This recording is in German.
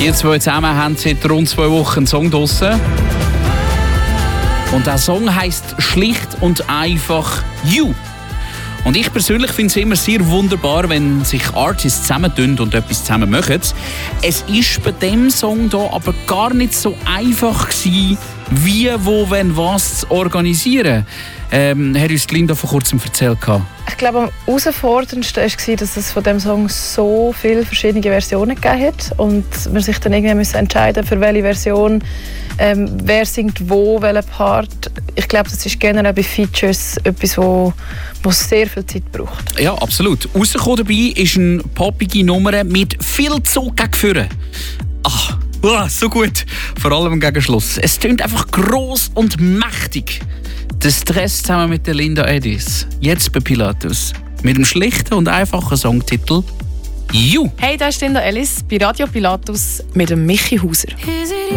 Die zwei zusammen haben seit rund 2 Wochen einen Song draussen. Und der Song heisst schlicht und einfach «You». Und ich persönlich finde es immer sehr wunderbar, wenn sich Artists zusammentun und etwas zusammen machen. Es war bei diesem Song hier aber gar nicht so einfach gewesen, wie, wo, wenn, was zu organisieren. Hat uns Linda vor kurzem erzählt. Ich glaube, am herausforderndsten war, dass es von diesem Song so viele verschiedene Versionen gegeben hat und wir sich dann irgendwie entscheiden müssen, für welche Version, wer singt wo, welchen Part. Ich glaube, das ist generell bei Features etwas, wo sehr viel Zeit braucht. Ja, absolut. Rausgekommen dabei ist eine poppige Nummer mit viel Zug gegen vorne. Ach, so gut. Vor allem gegen Schluss. Es tönt einfach gross und mächtig. Der Stress zusammen mit der Linda Edis. Jetzt bei Pilatus. Mit dem schlichten und einfachen Songtitel «You». Hey, da ist Linda Ellis bei Radio Pilatus mit dem Michi Hauser.